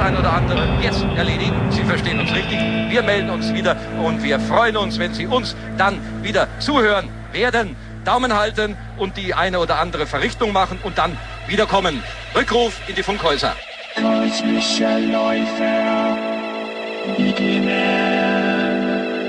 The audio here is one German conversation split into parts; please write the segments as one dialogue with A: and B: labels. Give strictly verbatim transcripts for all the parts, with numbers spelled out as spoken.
A: ein oder andere jetzt erledigen. Sie verstehen uns richtig. Wir melden uns wieder und wir freuen uns, wenn Sie uns dann wieder zuhören werden. Daumen halten und die eine oder andere Verrichtung machen und dann wiederkommen. Rückruf in die Funkhäuser.
B: Kosmischer Läufer beginnen.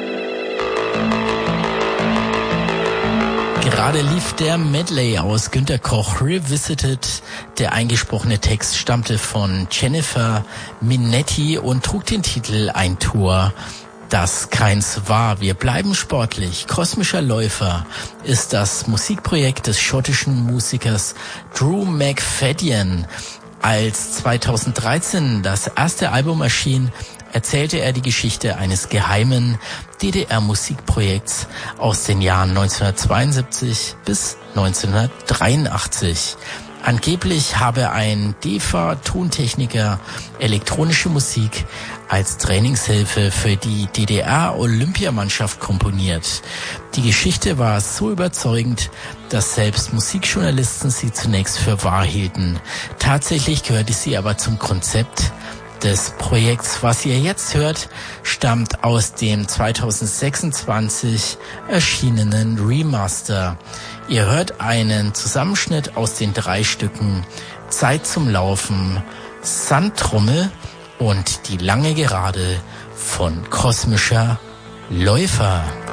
C: Gerade lief der Medley aus Günter Koch Revisited. Der eingesprochene Text stammte von Jennifer Minetti und trug den Titel Ein Tor, das keins war. Wir bleiben sportlich. Kosmischer Läufer ist das Musikprojekt des schottischen Musikers Drew McFadden. Als zweitausenddreizehn das erste Album erschien, erzählte er die Geschichte eines geheimen D D R-Musikprojekts aus den Jahren neunzehnhundertzweiundsiebzig bis neunzehnhundertdreiundachtzig. Angeblich habe ein D E F A-Tontechniker elektronische Musik als Trainingshilfe für die D D R-Olympiamannschaft komponiert. Die Geschichte war so überzeugend, dass selbst Musikjournalisten sie zunächst für wahr hielten. Tatsächlich gehörte sie aber zum Konzept des Projekts. Was ihr jetzt hört, stammt aus dem zweitausendsechsundzwanzig erschienenen Remaster. Ihr hört einen Zusammenschnitt aus den drei Stücken Zeit zum Laufen, Sandtrommel und die lange Gerade von Kosmischer Läufer.